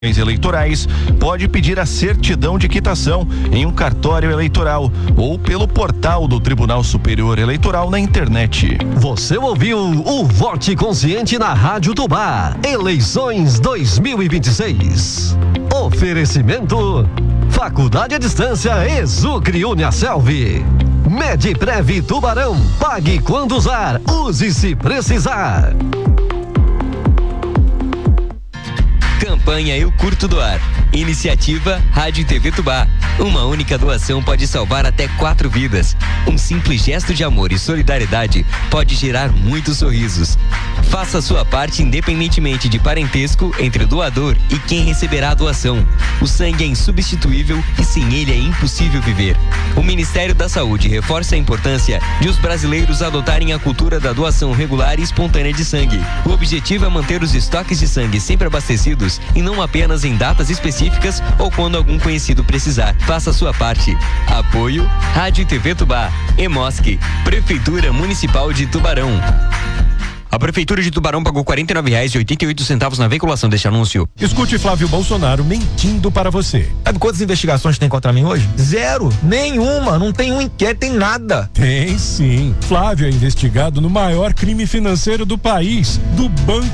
eleitorais, pode pedir a certidão de quitação em um cartório eleitoral ou pelo portal do Tribunal Superior Eleitoral na internet. Você ouviu o Vote Consciente na Rádio Tubá. Eleições 2026. Oferecimento: Faculdade à Distância Exucre Uniaselv. Medprev Tubarão. Pague quando usar, use se precisar. Campanha Eu Curto Doar. Iniciativa Rádio e TV Tubá. Uma única doação pode salvar até 4 vidas. Um simples gesto de amor e solidariedade pode gerar muitos sorrisos. Faça a sua parte independentemente de parentesco entre o doador e quem receberá a doação. O sangue é insubstituível e sem ele é impossível viver. O Ministério da Saúde reforça a importância de os brasileiros adotarem a cultura da doação regular e espontânea de sangue. O objetivo é manter os estoques de sangue sempre abastecidos e não apenas em datas específicas ou quando algum conhecido precisar. Faça a sua parte. Apoio Rádio e TV Tubá. EMOSC, Prefeitura Municipal de Tubarão. A Prefeitura de Tubarão pagou R$ 49,88 na veiculação deste anúncio. Escute Flávio Bolsonaro mentindo para você. Sabe quantas investigações tem contra mim hoje? 0, nenhuma, não tem um inquérito, tem nada. Tem sim. Flávio é investigado no maior crime financeiro do país, do Banco